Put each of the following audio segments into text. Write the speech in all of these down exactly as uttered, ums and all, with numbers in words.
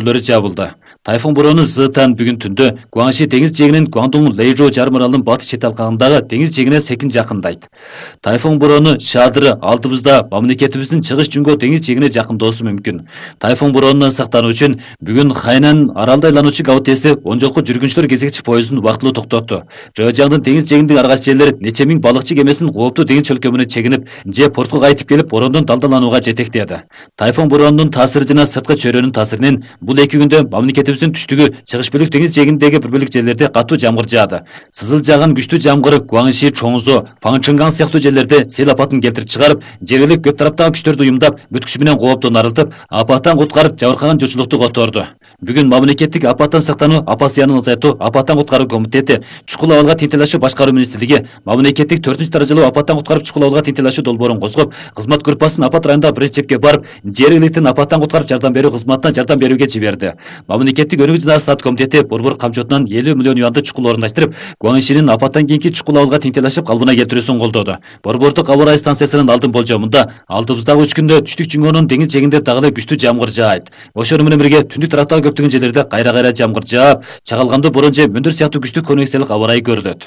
көпүрлөрү жабылды. Тайфун бороону Зытан бүгүн түндө Гуаңши деңиз жээгинин Гуандун Лэйжо жарым аралынын батыш чет алкагындагы деңиз жээгине секин жакындайт. Тайфун бороону Шадыры алдыбызда мамлекетибиздин чыгыш Жунго деңиз жээгине жакындоосу мүмкүн. Тайфун бороонунан сактануу үчүн бүгүн Хайнан аралда айлануучу гавтеси он жолку жүргүнчүлөр кезекчи поездун вактылуу токтотту. Рöжаңдын деңиз жээгиндеги аргач жерлери нече миң балыкчы кемесинин кооптуу деңиз чөлкөмүнө чегинип, же портко кайтып келип бороондон далдаланууга жетектеди. Тайфун бороонунун таасиры жана сырткы чөйрөнүн таасиринен бул эки күндө мамлекетибиздин түштүгү чыгыш бөлүк деңиз жээгиндеги бир бөлүк жерлерде катуу жамгыр жаады. Сызыл жааган күчтүү жамгыр Гуаңши, Чоңзо, Фаңчынган сыяктуу жерлерде сел апатын келтирип чыгарып, жергиликтүү көп тараптагы күчтөрдү уюмдап, бүт күчү менен кооптон арылтып, апаттан куткарып, жабыркаган журтчулукту которду. Бүгүн мамлекеттик апаттан сактануу, апат зыянын азайтуу, апаттан куткаруу комитети, чукул абалга тентелешүү башкаруу министрлиги, мамлекеттик төртүнчү даражалуу апаттан куткарып чукул абалга тентелешүү долбоорун козгоп, кызмат группасын апат районундагы бир чепке барып, жергиликтин апаттан куткарып жардам берүү кызматына жардам берүүгө жиберди. Мамлекеттик өнүгүү жана стат комитети борбор камчотунан элүү миллион юанды чукул орундаштырып, Гуаңшинин апаттан кийинки чукул абалга тентелешип калыбына келтирүүсүн колдоду. Борбордук аба ырайы станциясынын алдын болжомунда алдыбыздагы үч күндө түштүк Жунгонун деңиз жээгинде дагы эле күчтүү жамгыр жаайт. Ошону менен бирге түндүк тараптагы көптөгөн жерлерде кайра-кайра жамгыр жаап, чагылгандуу борон же мөндүр сыяктуу күчтүү конвекциялык аба ырайы көрүлөт.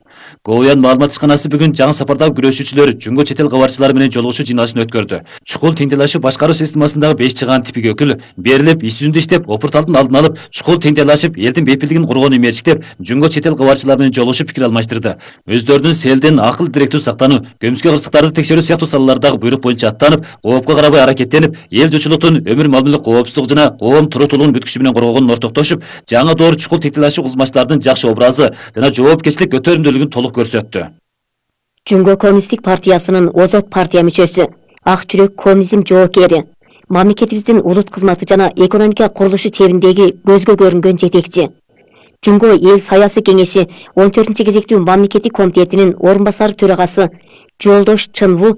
Гоуян маалымат ишканасы бүгүн жаңы сапардагы күрөшүүчүлөр Жунго чет эл кабарчылары менен жолугушуу жыйналышын өткөрдү. Чукул тентелешүү башкаруу системасындагы беш чыгаан типик өкүл берилип, иш жүзүндө иштеп, опурталдын алдын алып, чукул тентелешип, элдин бейпилдигин коргоону мерчиктеп, Жунго чет эл кабарчылары менен жолугушуп пикир алмаштырды. Өздөрүнүн селден акыл директүү сактануу, көмүскө кырсыктарды текшерүү сыяктуу салалардагы буйрук боюнча аттанып, коопко карабай аракеттенип, эл журтчулуктун өмүр малымылык коопсуздугу жана коом турутуулугун бүт күчү менен коргогонун ортоктошуп, жаңы доор чукул тентелешүү кызматчылардын жакшы образы жана жоопкерчилик көтөрүмдүүлүгүн толук көрсөттү. Жунго коммунисттик партиясынын Озот партия мүчөсү, ак жүрөк коммунизм жоокери, мамлекетибиздин улут кызматы жана экономика курулушу чебиндеги көзгө көрүнгөн жетекчи. Жунго эл саясий кеңеши он төртүнчү кезектүү мамлекеттик комитетинин орун басары төрагасы Жолдош Чынву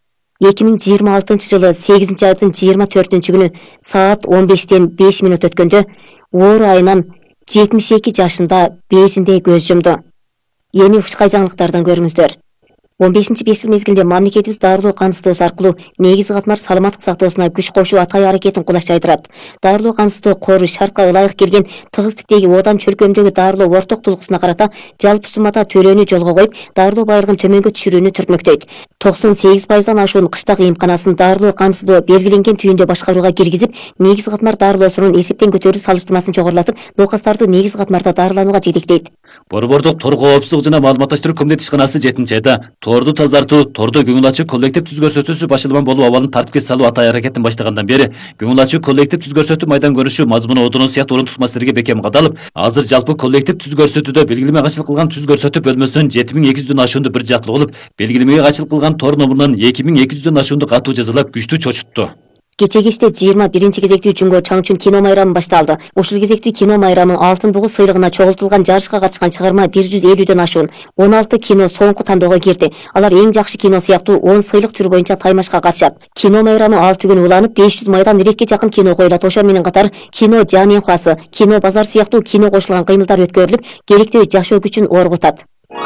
эки миң жыйырма алтынчы жылы сегизинчи айдын жыйырма төртүнчү күнү саат он бештен беш мүнөт өткөндө оор айынан жетимиш эки жашында Бейжиңде көз жумду. Эми ушкай жаңылыктардан көрүңүздөр. он бешинчи беш жыл мезгилинде мамлекетибиз дарылоо камсыздоосу аркылуу негизги катмар саламаттык сактоосуна күч кошуу атай аракетин кулаш жайдырат. Дарылоо камсыздоо кору шартка ылайык келген тыгыз типтеги одан чөлкөмдөгү дарылоо орток тулгусуна карата жалпы суммада төлөөнү жолго коюп, дарылоо байлыгын төмөнгө түшүрүүнү түртмөктөйт. токсон сегиз пайыздан ашуун кыштак ыйымканасын дарылоо камсыздоо белгиленген түйүндө башкарууга киргизип, негизги катмар дарылоосунун эсептен көтөрүү салыштырмасын жогорулатып, нокастарды негизги катмарда дарыланууга жетектейт. Борбордук тор коопсуздук жана маалыматташтыруу комитети ишканасы жетинчи айда торду тазартуу, тордо көңүл ачуу коллектив түз көрсөтүүсү башылман болуу абалын тартипке салуу атай аракетин баштагандан бери көңүл ачуу коллектив түз көрсөтүү майдан көрүшү мазмуну одону сыяктуу орун тутма маселелерге бекем кадалып, азыр жалпы коллектив түз көрсөтүүдө белгилеме кайчылык кылган түз көрсөтүү бөлмөсүнөн жети миң эки жүздөн ашуунду бир жактылуу болуп, белгилемеге кайчылык кылган тор номурунан эки миң эки жүздөн ашуунду катуу жазалап күчтүү чочутту. Кече кечте жыйырма биринчи кезектүү Жунго Чаңчун кино майрамы башталды. Ушул кезектүү кино майрамы Алтын бугу сыйлыгына чогултулган жарышка катышкан чыгарма бир жүз элүүдөн ашуун он алты кино соңку тандоого кирди. Алар эң жакшы кино сыяктуу он сыйлык түрү боюнча таймашка катышат. Кино майрамы алты күн уланып, беш жүз майдан иретке жакын кино коюлат. Ошо менен катар кино Жаненхуасы, кино базар сыяктуу кино кошулган кыймылдар өткөрүлүп, керектүү жашоо күчүн оргутат.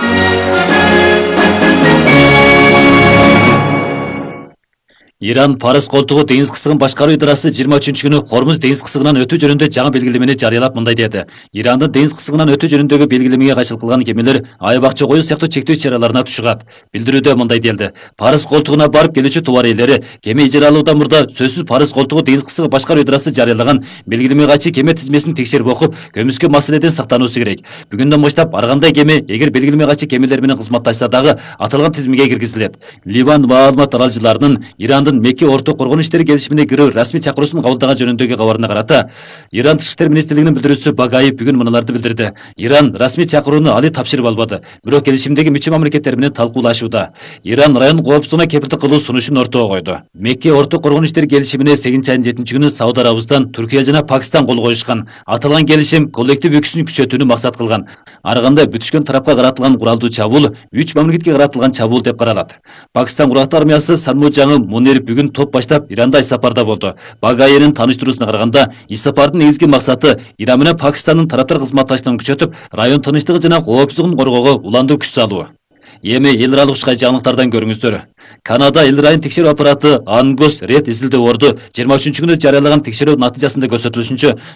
Иран Парыз колтугу деңиз кысыгын башкаруу идарасы жыйырма үчүнчү күнү Хормуз деңиз кысыгынан өтүү жөнүндө жаңы белгилемени жарыялап мындай деди. Ирандын деңиз кысыгынан өтүү жөнүндөгү белгилемеге кайчылык кылган кемелер айбакча коюу сыяктуу чектөө чараларына тушугат. Билдирүүдө мындай делди. Парыз колтугуна барып келүүчү товар ээлери кеме ижара алуудан мурда сөзсүз Парыз колтугу деңиз кысыгы башкаруу идарасы жарыялаган белгилеме кайчы кеме тизмесин текшерип окуп, көмүскө маселеден сактануусу керек. Бүгүндөн баштап ар кандай кеме эгер белгилеме кайчы кемелер менен кызматташса дагы аталган тизмеге киргизилет. Ливан маалымат аралчыларынын Ирандын Мекке орток коргонуу иштери келишимине кирүү расмий чакыруусун кабылдаган жөнүндөгү кабарына карата Иран Тышкы иштер министрлигинин билдирүүчүсү Багаев бүгүн мыналарды билдирди. Иран расмий чакырууну али тапшырып албады, бирок келишимдеги мүчө мамлекеттер менен талкуулашууда. Иран район коопсуздугуна кепилдик кылуу сунушун ортого койду. Мекке орток коргонуу иштери келишимине сегизинчи айдын жетинчи күнү Сауд Арабистан, Түркия жана Пакистан кол коюшкан. Аталган келишим коллектив өкүсүн күчөтүүнү максат кылган. Ар кандай бүтүшкөн тарапка каратылган куралдуу чабуул үч мамлекетке каратылган чабуул деп каралат. Пакистан курактуу армиясы Санмуджаңы Мунир бүгүн топ баштап Иранда иш сапарда болду. Багаевдин тааныштыруусуна караганда, иш сапардын негизги максаты Иран менен Пакистандын тараптар кызматташтыгын күчөтүп, район тынчтыгы жана коопсуздугун коргоого уландуу күч салуу. Эми эл аралык ушкай жаңылыктардан көрүңүздөр. Канада эл райын текшерүү аппараты Ангус Ред изилдөө орду жыйырма үчүнчү күнү жарыялаган текшерүү натыйжасында көрсөтүлүшүнчө